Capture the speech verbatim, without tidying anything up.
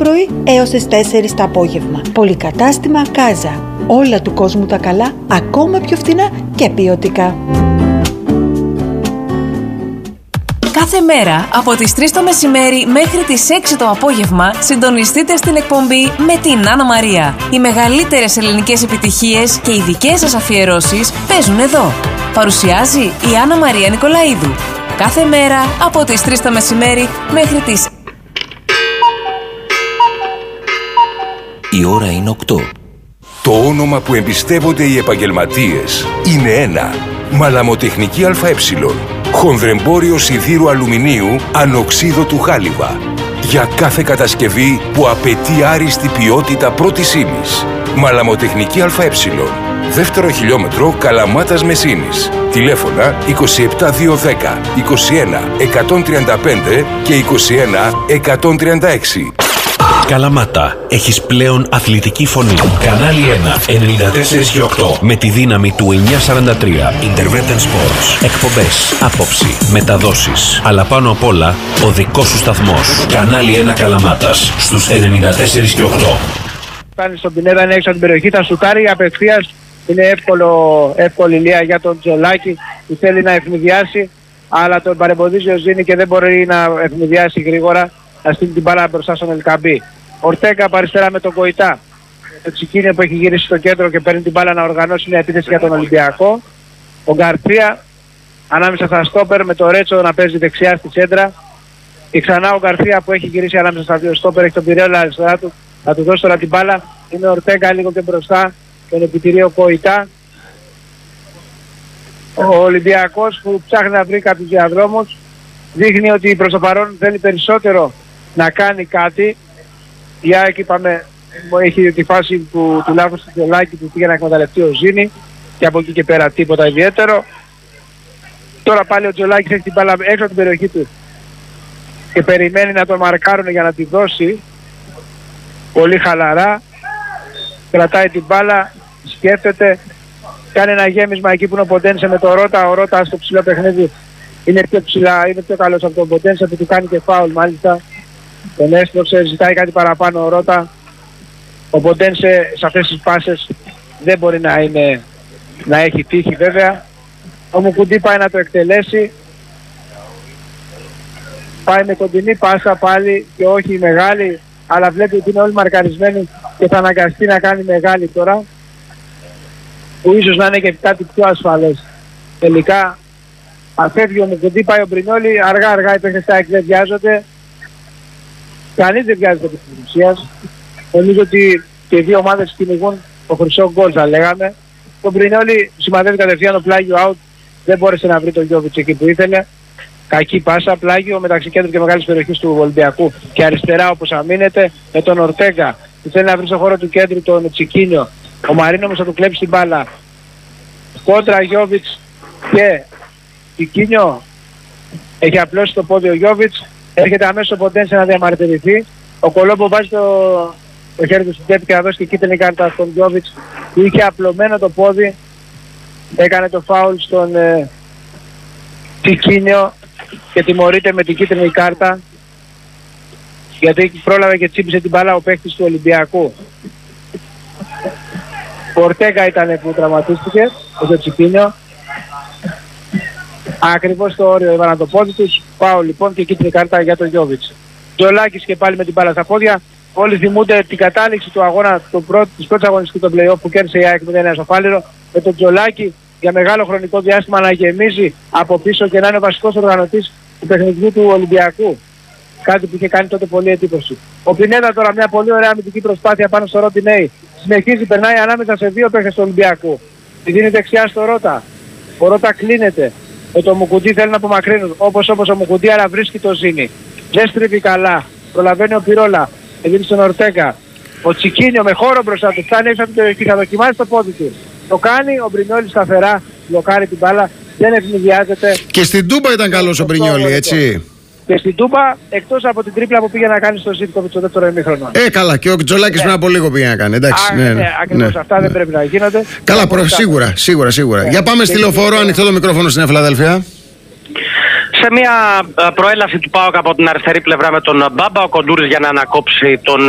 πρωί έως τις τέσσερις το απόγευμα. Πολυκατάστημα Κάζα. Όλα του κόσμου τα καλά, ακόμα πιο φθηνά και ποιοτικά. Κάθε μέρα από τις τρεις το μεσημέρι μέχρι τις έξι το απόγευμα συντονιστείτε στην εκπομπή με την Άννα Μαρία. Οι μεγαλύτερες ελληνικές επιτυχίες και οι δικές σας αφιερώσεις παίζουν εδώ. Παρουσιάζει η Άννα Μαρία Νικολαίδου. Κάθε μέρα από τις τρεις το μεσημέρι μέχρι τις... Η ώρα είναι οκτώ. Το όνομα που εμπιστεύονται οι επαγγελματίες είναι ένα. Μαλαμοτεχνική ΑΕ. Χονδρεμπόριο σιδήρου αλουμινίου ανοξίδωτου χάλιβα. Για κάθε κατασκευή που απαιτεί άριστη ποιότητα πρώτης ύλης. Μαλαμοτεχνική ΑΕ. Δεύτερο χιλιόμετρο Καλαμάτας Μεσίνης. Τηλέφωνα είκοσι επτά διακόσια δέκα, είκοσι ένα εκατόν τριάντα πέντε και είκοσι ένα εκατόν τριάντα έξι. Καλαμάτα, έχεις πλέον αθλητική φωνή. Κανάλι ένα, ενενήντα τέσσερα και οκτώ. Με τη δύναμη του εννιακόσια σαράντα τρία. Intervention Sports. Εκπομπές, άποψη, μεταδόσεις. Αλλά πάνω απ' όλα, ο δικός σου σταθμός. Κανάλι ένα Καλαμάτας, στους ενενήντα τέσσερα και οκτώ. Φτάνει στον Πινέδα, είναι έξω από την περιοχή, θα σουτάρει απευθείας. Είναι εύκολο, εύκολη λία για τον Τζολάκη που θέλει να ευνηδιάσει, αλλά τον παρεμποδίζει ο Ζήνη και δεν μπορεί να ευνηδιάσει γρήγορα. Να στείλει την μπάλα μπροστά στον Ελκαμπή. Ορτέγκα από αριστερά με τον Κοϊτά. Το Τσικίνιο που έχει γυρίσει στο κέντρο και παίρνει την μπάλα να οργανώσει μια επίθεση για τον Ολυμπιακό. Ο Γκαρθία ανάμεσα στα στόπερ με το Ρέτσο να παίζει δεξιά στη σέντρα. Και ξανά ο Γκαρθία που έχει γυρίσει ανάμεσα στα δύο στόπερ, έχει τον Πυρέολα αριστερά του. Θα του δώσει τώρα την μπάλα. Είναι ο Ορτέγκα λίγο και μπροστά. Τον επιτηρεί ο Κοϊτά. Ο Ολυμπιακός που ψάχνει να βρει κάποιους διαδρόμους. Δείχνει ότι προς το παρόν θέλει περισσότερο να κάνει κάτι. Η ΑΕΚ είπαμε έχει τη φάση που του λάθος του Τζολάκη που πήγε να εκμεταλλευτεί ο Ζήνη και από εκεί και πέρα τίποτα ιδιαίτερο. Τώρα πάλι ο Τζολάκης έχει την μπάλα έξω από την περιοχή του και περιμένει να τον μαρκάρουν για να τη δώσει. Πολύ χαλαρά. Κρατάει την μπάλα, σκέφτεται, κάνει ένα γέμισμα εκεί που είναι ο Ποντένσε με το Ρώτα. Ο Ρώτα στο ψηλό παιχνίδι είναι πιο ψηλά, είναι πιο καλός από τον Ποντένσε που του κάνει και φάουλ μάλιστα. Τον έστρωξε, ζητάει κάτι παραπάνω ο Ρώτα. Ο Ποντένσε σε αυτές τις πάσες δεν μπορεί να, είναι, να έχει τύχη βέβαια. Ο Μουκουντή πάει να το εκτελέσει. Πάει με κοντινή πάσα πάλι και όχι μεγάλη, αλλά βλέπει ότι είναι όλοι μαρκαρισμένοι και θα αναγκαστεί να κάνει μεγάλη τώρα. Που ίσως να είναι και κάτι πιο ασφαλές. Τελικά αφεύγει ο Μουκουντή, πάει ο Μπρινιόλι, αργά αργά οι παίκτες δεν βιάζονται. Κανείς δεν βιάζεται από την ουσία. Νομίζω ότι και οι δύο ομάδες κυνηγούν το χρυσό γκολ θα λέγαμε. Το Μπρινιόλι σημαδεύει κατευθείαν το πλάγιο out, δεν μπόρεσε να βρει τον Γιώβιτς εκεί που ήθελε. Κακή πάσα, πλάγιο μεταξύ κέντρου και μεγάλης περιοχής του Ολυμπιακού και αριστερά όπως αμήνεται με τον Ορτέγκα που θέλει να βρει στο χώρο του κέντρου τον Τσικίνιο. Ο Μαρίνο όμως θα του κλέψει την μπάλα. Κόντρα Γιώβιτς και Τσικίνιο. Έχει απλώσει το πόδι ο Γιώβιτς. Έρχεται αμέσως ο Ποντένσε να διαμαρτυρηθεί. Ο Κολόμπο βάζει το, το χέρι του στην τσέπη και να δώσει και κίτρινη κάρτα στον Γιώβιτς που είχε απλωμένο το πόδι. Έκανε το φάουλ στον ε, Τσικίνιο και τιμωρείται με την κίτρινη κάρτα γιατί πρόλαβε και τσίπησε την μπάλα ο παίκτης του Ολυμπιακού. Ο Ορτέγκα ήταν που τραυματίστηκε, ο Τσικίνιο. Ακριβώς το όριο έβαλαν το πόδι τους. Πάω λοιπόν και κίτρινη κάρτα για τον Γιώβιτς. Τζολάκης και πάλι με την μπάλα στα πόδια. Όλοι θυμούνται την κατάληξη του αγώνα του πρώτου, της πρώτης αγωνιστικής του play-off που κέρδισε η ΑΕΚ με ένα στο Φάληρο. Με τον Τζολάκη για μεγάλο χρονικό διάστημα να γεμίζει από πίσω και να είναι ο βασικός οργανωτής του παιχνιδιού του Ολυμπιακού. Κάτι που είχε κάνει τότε πολύ εντύπωση. Ο Πινέδα τώρα μια πολύ ωραία αμυντική προσπάθεια πάνω στο Ροντινέι. Συνεχίζει, περνάει ανάμεσα σε δύο παίκτες του Ολυμπιακού. Τη δίνει δεξιά στο Ρώτα. Ο Ρώτα κλείνεται. Με το Μουκουντή θέλει να απομακρύνουν. Όπως όπως ο Μουκουντή, αλλά βρίσκει το Ζήνη. Δεν στρίβει καλά. Προλαβαίνει ο Πυρόλα. Δίνει στον Ορτέγκα. Ο Τσικίνιο με χώρο μπροστά του. Φτάνει έξω από την περιοχή. Θα δοκιμάσει το πόδι του. Το κάνει. Ο Μπρινιόλι σταθερά. Μπλοκάρει την μπάλα. Δεν ευνηδιάζεται. Και στην Τούμπα ήταν καλός ο Μπρινιόλι, έτσι. Και στην Τούμπα, εκτός από την τρίπλα που πήγε να κάνει στο Ζήτκοβιτς στο δεύτερο ημίχρονο. Ε, καλά. Και ο Τζολάκης πριν από λίγο πήγε να κάνει. Εντάξει. Α, ναι, ναι, ναι, ακριβώς ναι. αυτά δεν πρέπει να γίνονται. Καλά, προ, σίγουρα, σίγουρα, σίγουρα. Ναι. Για πάμε στη Λεωφόρο, ανοιχτό το μικρόφωνο στην Φιλαδέλφια. Σε μια προέλαση του ΠΑΟΚ από την αριστερή πλευρά με τον Μπάμπα, ο Κοντούρης για να ανακόψει τον